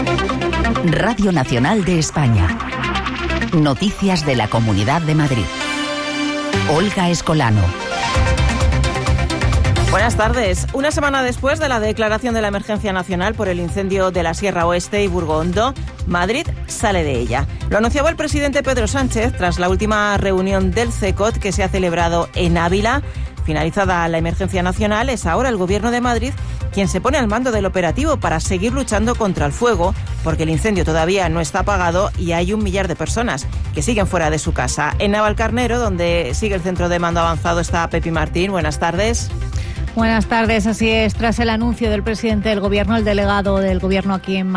Radio Nacional de España. Noticias de la Comunidad de Madrid. Olga Escolano. Buenas tardes. Una semana después de la declaración de la emergencia nacional por el incendio de la Sierra Oeste y Burgondo, Madrid sale de ella. Lo anunciaba el presidente Pedro Sánchez tras la última reunión del CECOT que se ha celebrado en Ávila. Finalizada la emergencia nacional, es ahora el Gobierno de Madrid quien se pone al mando del operativo para seguir luchando contra el fuego, porque el incendio todavía no está apagado y hay 1 millar de personas que siguen fuera de su casa. En Navalcarnero, donde sigue el centro de mando avanzado, está Pepi Martín. Buenas tardes. Buenas tardes, así es. Tras el anuncio del presidente del Gobierno, el delegado del Gobierno aquí en Madrid,